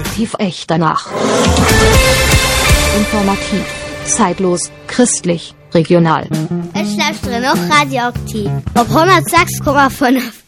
Radioaktiv echt danach. Informativ, zeitlos, christlich, regional. Es schläft drin noch radioaktiv. Auf 106,5.